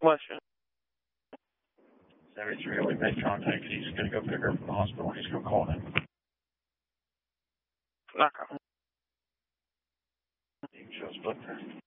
Question. 73, we made contact. He's going to go pick her from the hospital. He's going to call him. Okay. He shows book there.